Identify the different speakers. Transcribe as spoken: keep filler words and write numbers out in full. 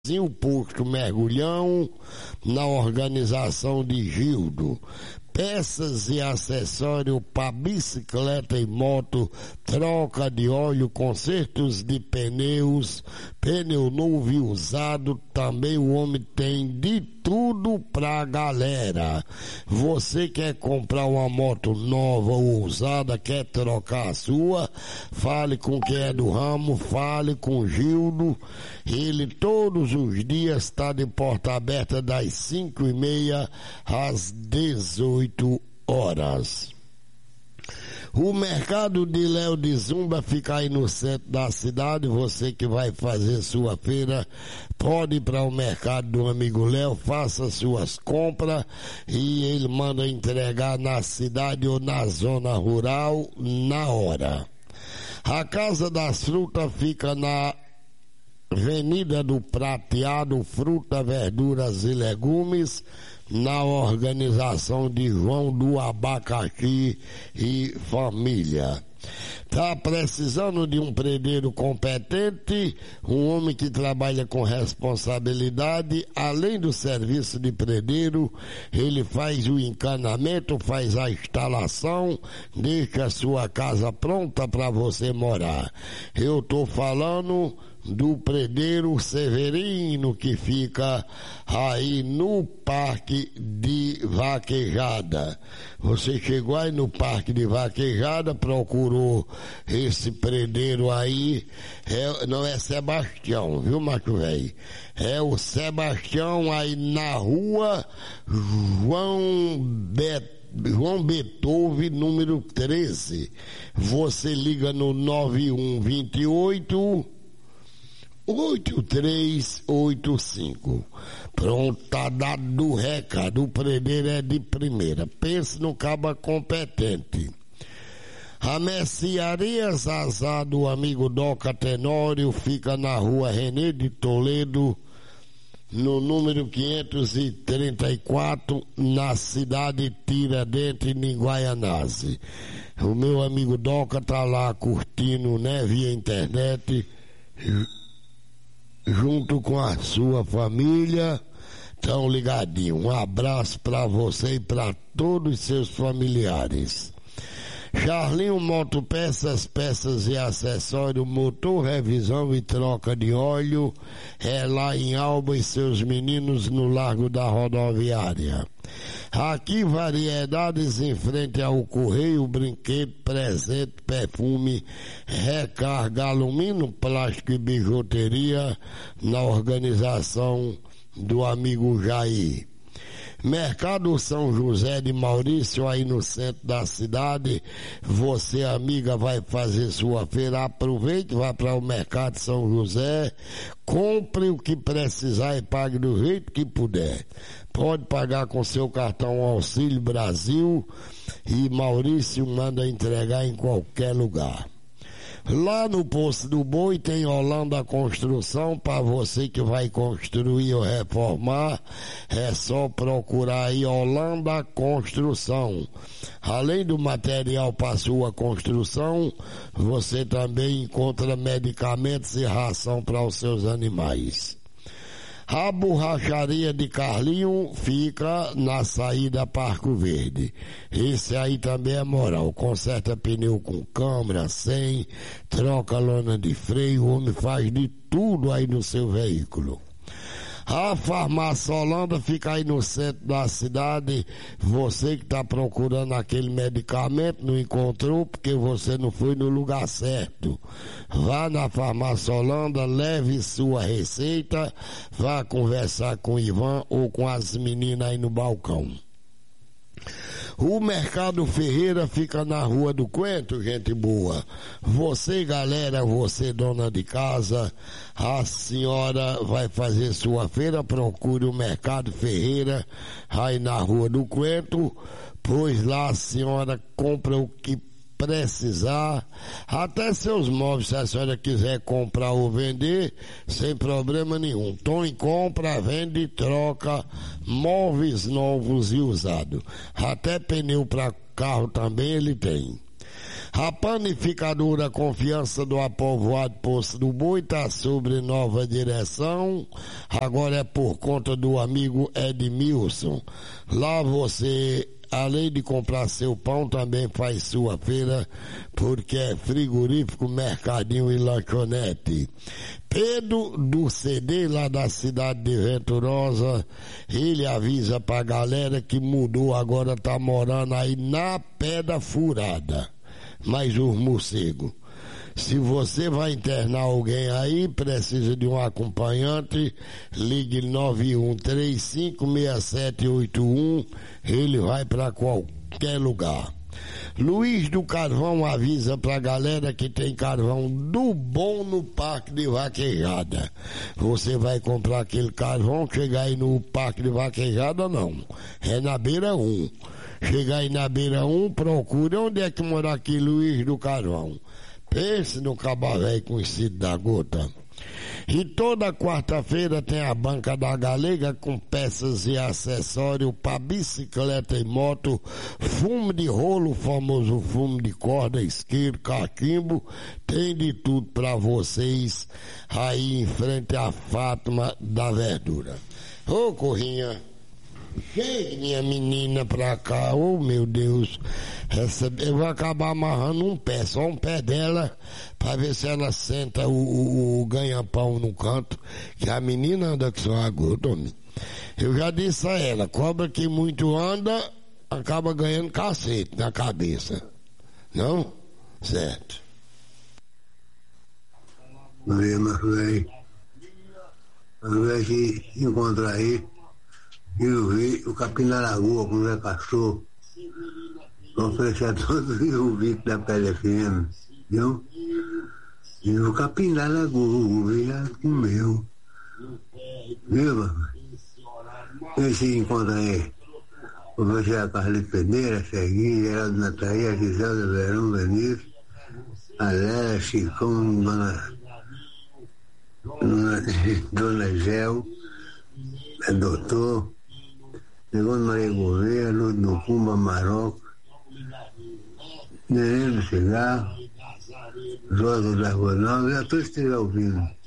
Speaker 1: o posto Mergulhão, na organização de Gildo. Peças e acessórios para bicicleta e moto, troca de óleo, consertos de pneus, pneu novo e usado, também o homem tem de tudo pra galera. Você quer comprar uma moto nova ou usada, quer trocar a sua, fale com quem é do ramo, fale com Gildo. Ele todos os dias está de porta aberta das cinco e meia às dezoito horas. O mercado de Léo de Zumba fica aí no centro da cidade. Você que vai fazer sua feira, pode ir para o mercado do amigo Léo, faça suas compras e ele manda entregar na cidade ou na zona rural na hora. A Casa das Frutas fica na Avenida do Prateado, fruta, verduras e legumes, na organização de João do Abacaxi e família. Tá precisando de um predeiro competente, um homem que trabalha com responsabilidade, além do serviço de predeiro, ele faz o encanamento, faz a instalação, deixa a sua casa pronta para você morar. Eu tô falando do predeiro Severino, que fica aí no Parque de Vaquejada. Você chegou aí no Parque de Vaquejada, procurou esse predeiro aí, é, não é Sebastião, viu, macho velho? É o Sebastião aí na rua João Beto. João Beethoven, número treze. Você liga no nove um dois oito oito três oito cinco. Pronto, tá dado o recado. O predeiro é de primeira. Pense no caba competente. A mercearia Zazá do amigo Doca Tenório fica na rua René de Toledo, no número quinhentos e trinta e quatro, na cidade Tiradentes, em Guaianazes. O meu amigo Doca tá lá curtindo, né, via internet, junto com a sua família. Tão ligadinho. Um abraço para você e para todos os seus familiares. Charlinho Motopeças, peças e acessórios, motor, revisão e troca de óleo, é lá em Alba e seus meninos no Largo da Rodoviária. Aqui variedades em frente ao Correio, brinquedo, presente, perfume, recarga, alumínio, plástico e bijuteria, na organização do amigo Jair. Mercado São José de Maurício, aí no centro da cidade. Você, amiga, vai fazer sua feira, aproveite, vá para o Mercado São José, compre o que precisar e pague do jeito que puder. Pode pagar com seu cartão Auxílio Brasil e Maurício manda entregar em qualquer lugar. Lá no Poço do Boi tem Holanda Construção, para você que vai construir ou reformar, é só procurar aí Holanda Construção. Além do material para sua construção, você também encontra medicamentos e ração para os seus animais. A borracharia de Carlinho fica na saída Parco Verde. Esse aí também é moral. Conserta pneu com câmera, sem, troca lona de freio, o homem faz de tudo aí no seu veículo. A farmácia Holanda fica aí no centro da cidade. Você que está procurando aquele medicamento, não encontrou porque você não foi no lugar certo. Vá na farmácia Holanda, leve sua receita, vá conversar com o Ivan ou com as meninas aí no balcão. O Mercado Ferreira fica na Rua do Coentro, gente boa. Você, galera, você, dona de casa, a senhora vai fazer sua feira, procure o Mercado Ferreira aí na Rua do Coentro, pois lá a senhora compra o que precisar, até seus móveis, se a senhora quiser comprar ou vender, sem problema nenhum. Tom compra, vende e troca móveis novos e usados. Até pneu para carro também ele tem. A panificadora Confiança do Apovoado Poço do Boi está sobre nova direção. Agora é por conta do amigo Edmilson. Lá você, além de comprar seu pão, também faz sua feira, porque é frigorífico, mercadinho e lanchonete. Pedro do C D, lá da cidade de Venturosa, ele avisa pra galera que mudou, agora tá morando aí na Pedra Furada. Mais os morcegos. Se você vai internar alguém aí, precisa de um acompanhante, ligue nove um três cinco seis sete oito um, ele vai para qualquer lugar. Luiz do Carvão avisa pra galera que tem carvão do bom no Parque de Vaquejada. Você vai comprar aquele carvão, chegar aí no Parque de Vaquejada, não. É na beira um. Chegar aí na beira um, procura onde é que mora aqui Luiz do Carvão. Pense no caba velho conhecido da gota. E toda quarta-feira tem a Banca da Galega com peças e acessórios para bicicleta e moto, fumo de rolo, famoso fumo de corda, isqueiro, cachimbo, tem de tudo para vocês aí em frente à Fátima da Verdura. Ô Corrinha, chegue minha menina pra cá, oh meu Deus, essa, eu vou acabar amarrando um pé, só um pé dela, pra ver se ela senta o, o, o ganha-pão no canto, que a menina anda que só aguda, homem. Eu já disse a ela, cobra que muito anda, acaba ganhando cacete na cabeça, não? Certo.
Speaker 2: Maria, mas velho, mas velho que encontrar aí, eu vi o capim da lagoa, como é cachorro, oferecer todos os ouvintes da P L F M, viu? E o capim da lagoa, o viado comeu, viu, papai? Esse encontra aí, o professor Carlito Peneira, Serguinho, Geraldo Natalia, Giselda Verão, Benício, Alélia, Chicão, Dona, Dona, Dona Gel, é doutor, Negócio Maria Gouveia, Luz do Cumba, Maroca, Neném do Cigarro, Jorge da Rua Nova, já todos estiveram ouvindo.